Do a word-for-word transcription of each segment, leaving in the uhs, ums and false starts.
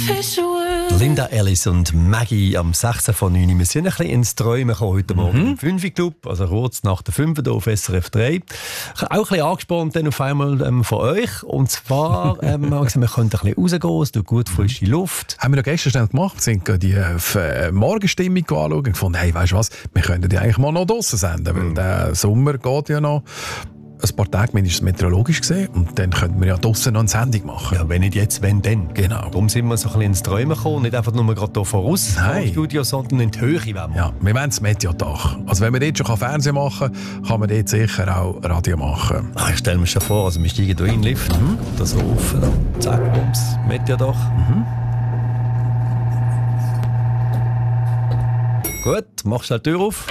Linda Ellis und Maggie am sechzehn vor neun. Wir sind ein bisschen ins Träumen gekommen heute Morgen mhm. im fünf Club, also kurz nach der fünf hier auf S R F drei. Auch ein bisschen angespannt dann auf einmal ähm, von euch. Und zwar, ähm, wir können ein bisschen rausgehen, es tut gut frische Luft. Haben wir noch gestern schnell gemacht, wir sind die äh, Morgenstimmung anschauen und gefunden, hey, weißt du was, wir könnten die eigentlich mal noch draussen senden, weil mhm. der Sommer geht ja noch ein paar Tage, mindestens meteorologisch gesehen, und dann könnten wir ja draussen noch eine Sendung machen. Ja, wenn nicht jetzt, wenn dann. Genau. Darum sind wir so ein bisschen ins Träumen gekommen, nicht einfach nur gerade hier voraus im Studio, sondern in die Höhe. Wenn wir. Ja, wir wollen das Mediodach. Also wenn man dort schon Fernsehen machen kann, kann man dort sicher auch Radio machen. Ah, ich stelle mir schon vor, also wir steigen hier in den Lift, mhm. da so auf, zack, bums, Mediodach. Mhm. Gut, machst du die Tür auf.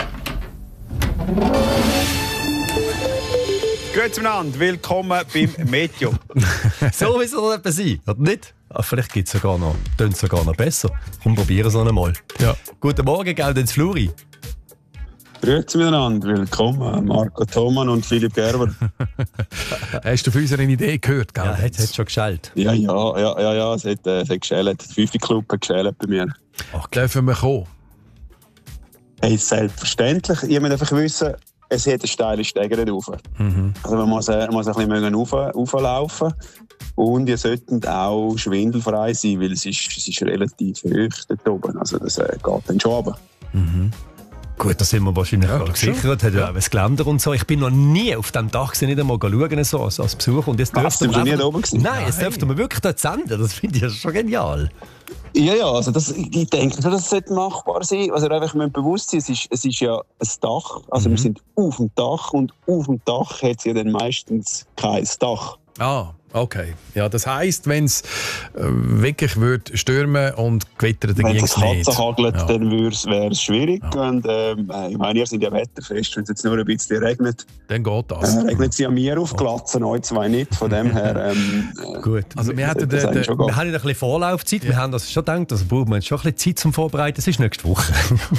Grüezi miteinander, willkommen beim Meteo. So wie es soll etwas sein, oder nicht? Ah, vielleicht gibt es sogar noch, tönt sogar noch besser. Komm, probieren es noch einmal. Ja. Guten Morgen, gell, ins Fluri. Grüezi miteinander, willkommen Marco Thoman und Philipp Gerber. Hast du von unserer Idee gehört, gell? Ja, es hat schon geschellt. Ja, ja, ja, ja, ja, es hat, äh, es hat geschellt. Der fünfte Club hat geschellt bei mir. Okay. Dürfen wir kommen? Hey, selbstverständlich. Ich möchte einfach wissen, es hat eine steile Steigerung rauf. Mhm. Also man muss, man muss ein bisschen rauf, rauflaufen. Und ihr solltet auch schwindelfrei sein, weil es ist, es ist relativ hoch dort oben. Also das äh, geht dann schon runter. Mhm. Gut, da sind wir wahrscheinlich ja, gesichert. Hat ja auch ein Geländer und so. Ich bin noch nie auf diesem Dach, nicht einmal schauen, so als, als Besucher. Und jetzt dürfte man nie da oben gewesen? Nein, jetzt dürfte man wirklich dort senden. Das finde ich schon genial. Ja, ja, also das, ich denke, das sollte machbar sein. Also einfach bewusst sein, es ist, es ist ja ein Dach. Also mhm. wir sind auf dem Dach und auf dem Dach hat es ja dann meistens kein Dach. Ah, okay. Ja, das heisst, wenn es äh, wirklich würde stürmen und gewittern, dann ging es nicht. Wenn es hagelt, ja. dann wäre es schwierig. Ja. Und, ähm, ich meine, ihr seid ja wetterfest, wenn es jetzt nur ein bisschen regnet. Dann geht das. Äh, regnet sie an mir auf, glatzen euch zwei nicht. Von dem her... Ähm, Gut. Also wir, hatten de, de, wir haben ein bisschen Vorlaufzeit. Ja. Wir haben das schon gedacht, also braucht man schon ein bisschen Zeit zum Vorbereiten. Es ist nächste Woche.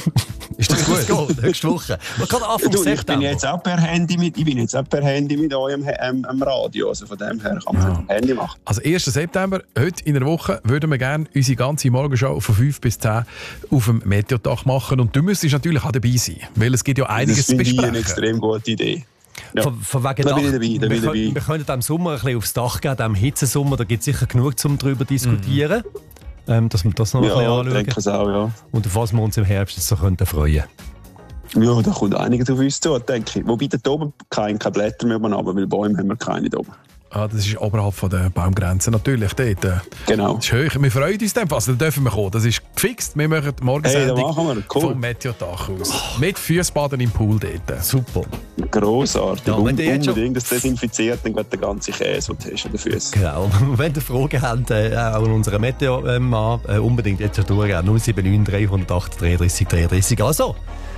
Ist das gut? Nächste Woche. Man kann Anfang du, ich bin jetzt auch per Handy mit, ich bin jetzt auch per Handy mit euch am, am, am Radio. Also von dem her kann man ja. das Handy machen. Also ersten September, heute in einer Woche, würden wir gerne unsere ganze Morgenshow von fünf bis zehn auf dem Mediodach machen. Und du müsstest natürlich auch dabei sein, weil es gibt ja einiges zu besprechen. Das finde ich eine extrem gute Idee. Ja. Von, von wegen da bin ich dabei, da bin ich dabei. Wir, wir können im Sommer ein bisschen aufs Dach gehen, im Hitzesommer, da gibt es sicher genug, um darüber zu diskutieren. Mhm. Ähm, dass wir das noch ja, ein bisschen anschauen. Ich denke es auch, ja. Und auf was wir uns im Herbst so freuen können. Ja, da kommt einiges auf uns zu, denke ich. Wobei dort oben keine, keine Blätter mehr oben runter, weil Bäume haben wir keine da oben. Ah, das ist oberhalb von der Baumgrenze natürlich dort. Genau. Das ist hoch. Wir freuen uns dann fast, da dürfen wir kommen. Das ist gefixt. Wir machen die Morgensendung hey, cool. vom Mediodach aus. Oh. Mit Füßbaden im Pool dort. Super. Grossartig. Ja, wenn Un unbedingt das desinfiziert, dann geht der ganze Käse, den du hast an den Füßen. Genau. Wenn ihr Fragen habt, äh, auch an unseren Meteo-Mann, äh, unbedingt jetzt schon durchgehen. null sieben neun drei null acht dreiunddreißig dreiunddreißig. Also,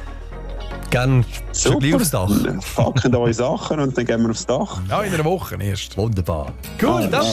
gerne schon gleich aufs Dach. Packen eure Sachen und dann gehen wir aufs Dach. Ja, in einer Woche erst. Wunderbar. Cool, ah, danke.